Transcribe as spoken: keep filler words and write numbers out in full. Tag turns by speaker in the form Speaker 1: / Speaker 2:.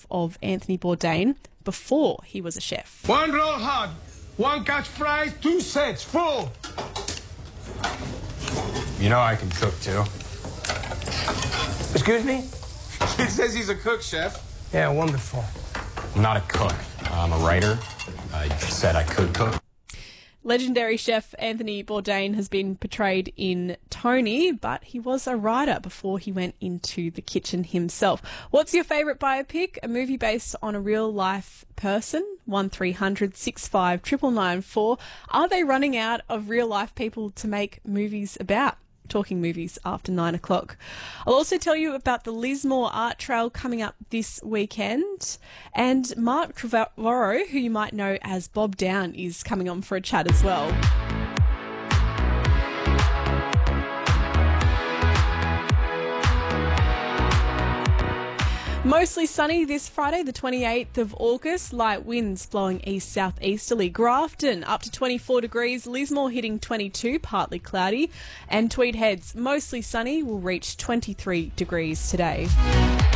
Speaker 1: life of Anthony Bourdain before he was a chef.
Speaker 2: One roll hot, one catch fries, two sets, full.
Speaker 3: You know I can cook, too.
Speaker 2: Excuse me?
Speaker 3: He says he's a cook, chef.
Speaker 2: Yeah, wonderful.
Speaker 3: I'm not a cook. I'm a writer. I said I could cook.
Speaker 1: Legendary chef Anthony Bourdain has been portrayed in Tony, but he was a writer before he went into the kitchen himself. What's your favourite biopic? A movie based on a real-life person? one three hundred six five nine nine nine four. Are they running out of real-life people to make movies about? Talking movies after nine o'clock. I'll also tell you about the Lismore Art Trail coming up this weekend. And Mark Trevorrow, who you might know as Bob Down, is coming on for a chat as well. Mostly sunny this Friday, the twenty-eighth of August. Light winds blowing east-southeasterly. Grafton up to twenty-four degrees. Lismore hitting twenty-two, partly cloudy. And Tweed Heads, mostly sunny, will reach twenty-three degrees today.